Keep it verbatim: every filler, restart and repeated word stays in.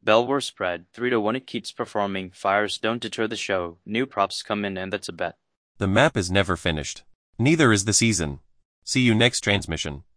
Belvoir spread, three to one it keeps performing, fires don't deter the show, new props come in and that's a bet. The map is never finished. Neither is the season. See you next transmission.